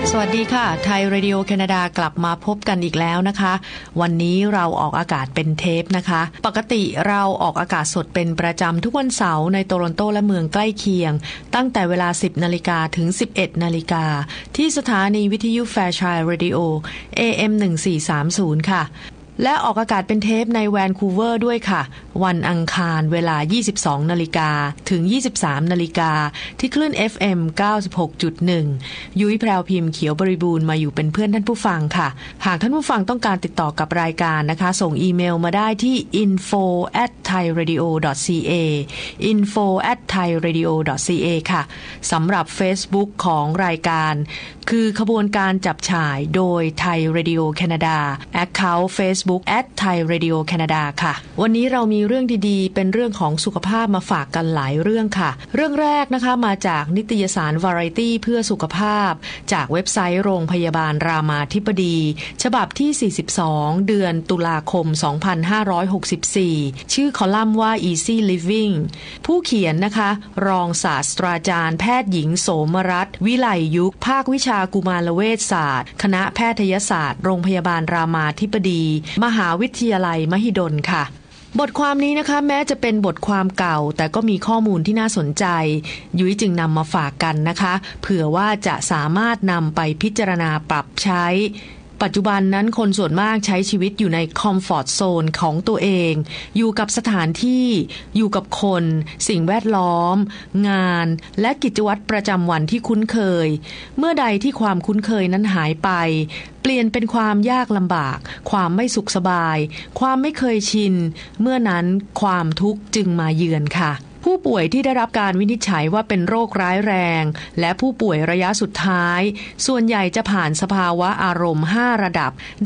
สวัสดีค่ะไทยเรดิโอแคนาดากลับมาพบกันอีกแล้วนะคะวันนี้เราออกอากาศเป็นเทปนะคะปกติเราออกอากาศสดเป็นประจำทุกวันเสาร์ในโตรอนโตและเมืองใกล้เคียงตั้งแต่เวลา 10 นาฬิกาถึง 11 นาฬิกาที่สถานีวิทยุแฟร์ชัยเรดิโอ AM 1430ค่ะและออกอากาศเป็นเทปในแวนคูเวอร์ด้วยค่ะวันอังคารเวลา 22 นาฬิกาถึง 23 นาฬิกาที่คลื่น FM 96.1 ยุ้ยแพรวพิมพ์เขียวบริบูรณ์มาอยู่เป็นเพื่อนท่านผู้ฟังค่ะหากท่านผู้ฟังต้องการติดต่อกับรายการนะคะส่งอีเมลมาได้ที่ info@thairadio.ca info@thairadio.ca ค่ะสำหรับ Facebook ของรายการคือขบวนการจับฉ่ายโดยไทยเรดิโอแคนาดา Account Facebook @Thai Radio Canada ค่ะวันนี้เรามีเรื่องดีๆเป็นเรื่องของสุขภาพมาฝากกันหลายเรื่องค่ะเรื่องแรกนะคะมาจากนิตยสาร Variety เพื่อสุขภาพจากเว็บไซต์โรงพยาบาลรามาธิบดีฉบับที่ 42 เดือนตุลาคม 2564 ชื่อคอลัมน์ว่า Easy Living ผู้เขียนนะคะรองศาสตราจารย์แพทย์หญิงโสมรัตน์วิไลยุกภาควิชากุมารเวชศาสตร์คณะแพทยศาสตร์โรงพยาบาลรามาธิบดีมหาวิทยาลัยมหิดลค่ะบทความนี้นะคะแม้จะเป็นบทความเก่าแต่ก็มีข้อมูลที่น่าสนใจยุ้ยจึงนำมาฝากกันนะคะเผื่อว่าจะสามารถนำไปพิจารณาปรับใช้ปัจจุบันนั้นคนส่วนมากใช้ชีวิตอยู่ในคอมฟอร์ตโซนของตัวเองอยู่กับสถานที่อยู่กับคนสิ่งแวดล้อมงานและกิจวัตรประจำวันที่คุ้นเคยเมื่อใดที่ความคุ้นเคยนั้นหายไปเปลี่ยนเป็นความยากลำบากความไม่สุขสบายความไม่เคยชินเมื่อนั้นความทุกข์จึงมาเยือนค่ะผู้ป่วยที่ได้รับการวินิจฉัยว่าเป็นโรคร้ายแรงและผู้ป่วยระยะสุดท้ายส่วนใหญ่จะผ่านสภาวะอารมณ์5ระดับ